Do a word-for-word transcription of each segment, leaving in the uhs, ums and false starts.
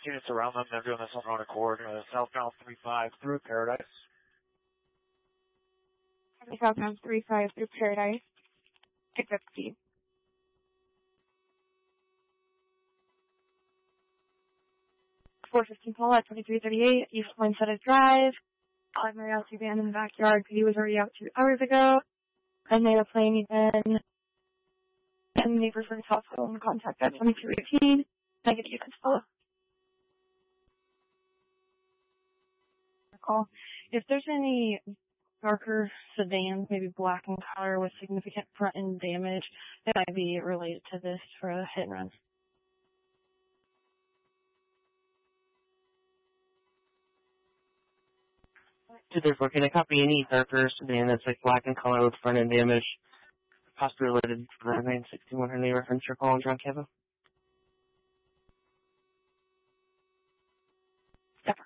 units around them. They're doing this on their own accord. Uh, southbound three five through Paradise. Southbound three five through Paradise. Pick up speed. four fifteen call at twenty-three thirty-eight East Poinsettia Drive. Five Mariachi van in the backyard. P D was already out two hours ago. And they are playing in and neighbors from hospital and contact at twenty-two eighteen. Negative units follow. Call. If there's any darker sedans, maybe black in color with significant front end damage, it might be related to this for a hit and run. Dude, there's looking to copy any darker sedan that's like black in color with front end damage, possibly related to the nine sixty-one Henry reference your call on John Cava. Stepper.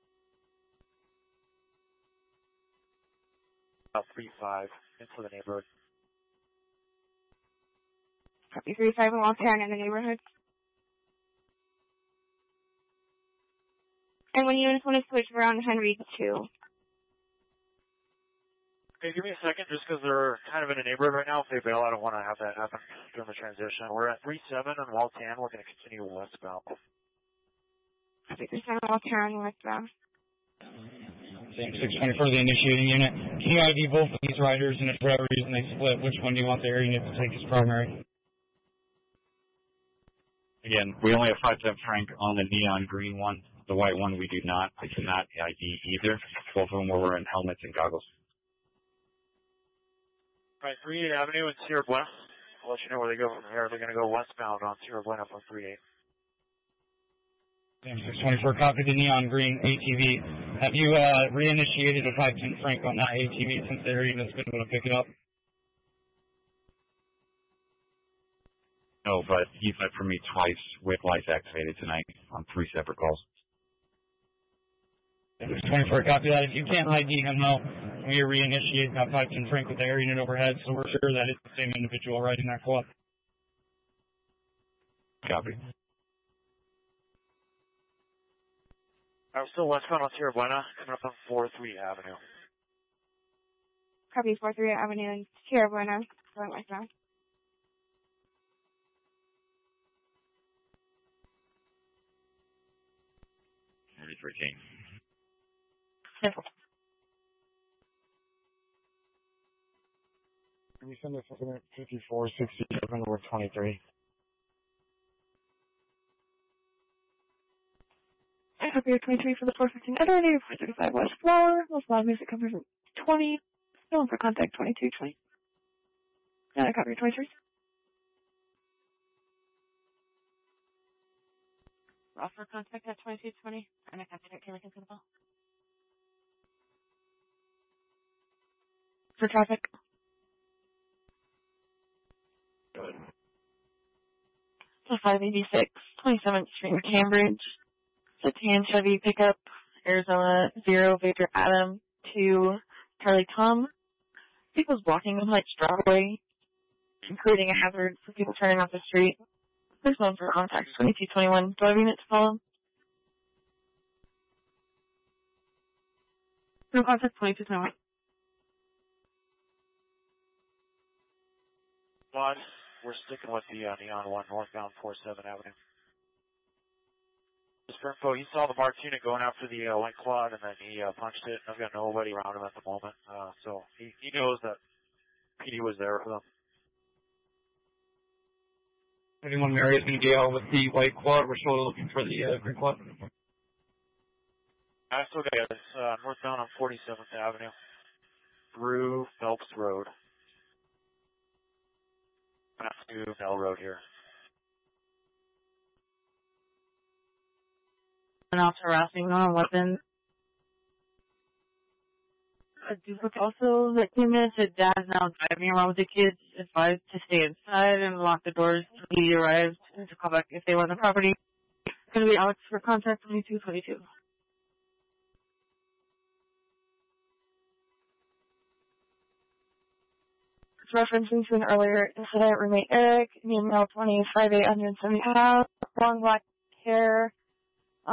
About three five into the neighborhood. Copy three five and Walk Aaron in the neighborhood. And when you just want to switch around Henry two. Hey, give me a second, just because they're kind of in a neighborhood right now. If they bail, I don't want to have that happen during the transition. We're at three seven on Waltan. We're going to continue westbound. Copy three seven Walk Aaron westbound. Same six twenty-four, the initiating unit. Can you I D both of these riders, and if for whatever reason they split, which one do you want the air unit to take as primary? Again, we only have five ten Frank on the neon green one. The white one we do not. I cannot I D either. Both of them were wearing helmets and goggles. All right, three eight Avenue and Sierra Buena. I'll let you know where they go from here. They're going to go westbound on Sierra Buena from three eight. Same six twenty-four, copy the neon green A T V. Have you uh, reinitiated a five ten Frank on that A T V since the air unit's been able to pick it up? No, but he's left for me twice with lights activated tonight on three separate calls. six twenty-four, copy that. If you can't I D him, though, we are reinitiating that five ten Frank with the air unit overhead, so we're sure that it's the same individual riding that quad. Copy. I'm still westbound on Sierra Buena, coming up on four three Avenue. Copy four three Avenue and Sierra Buena. Going westbound. Ready for a change. Simple. Can you send us fifty-four sixty-seven or twenty-three? Copy your twenty-three for the four fifteen Edward, four thirty-five West Flower. Most loud music comes from twenty. Going for contact twenty-two twenty. And I copy your twenty-three. Offer contact at twenty-two twenty. And I copy that Kayla can the ball. For traffic. Good. five eighty-six twenty-seventh Street, Cambridge. Sedan Chevy pickup, Arizona, zero Victor Adam, two Charlie Tom. People's blocking the Heights driveway, creating a hazard for people turning off the street. There's one for contact twenty-two twenty-one. Do I have unit to follow? No contact twenty-two twenty-one. One, we're sticking with the uh, neon one, northbound four seven Avenue. Just for info, he saw the marked unit going after the uh, white quad, and then he uh, punched it. I've got nobody around him at the moment, uh, so he, he knows that P D was there for them. Anyone Marriott B D L with the white quad, we're still looking for the uh, green quad. I still got this uh, northbound on forty-seventh Avenue through Phelps Road. Not to Bell Road here. Else harassing on weapons. A duplicate also that came in said dad's now driving around with the kids, advised to stay inside and lock the doors till he arrived and to call back if they were on the property. It's going to be Alex for contact twenty-two twenty-two. It's referencing to an earlier incident. Roommate Eric, email twenty-five eight seventy, long black hair,